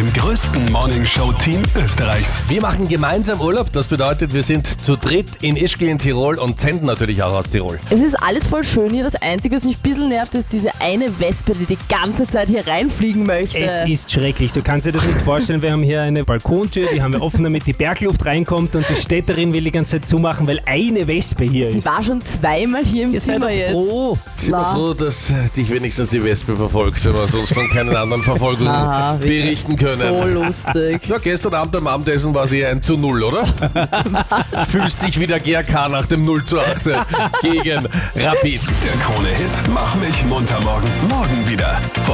dem größten Morningshow-Team Österreichs. Wir machen gemeinsam Urlaub, das bedeutet, wir sind zu dritt in Ischgl in Tirol und senden natürlich auch aus Tirol. Es ist alles voll schön hier. Das Einzige, was mich ein bisschen nervt, ist diese eine Wespe, die ganze Zeit hier reinfliegen möchte. Es ist schrecklich. Du kannst dir das nicht vorstellen. Wir haben hier eine Balkontür, die haben wir offen, damit die Bergluft reinkommt und die Städterin will die ganze Zeit zumachen, weil eine Wespe hier Sie ist. war schon zweimal hier im Ihr seid Zimmer doch jetzt. froh. Sind wir froh, dass dich wenigstens die Wespe verfolgt, wenn wir sonst von keinen anderen Verfolgungen Aha, wirklich. berichten können. So lustig. Na, gestern Abend beim Abendessen war sie 1:0, oder? Fühlst dich wie der GRK nach dem 0:8 gegen Rapid. Der Krone-Hit Mach mich munter morgen. Morgen wieder. Von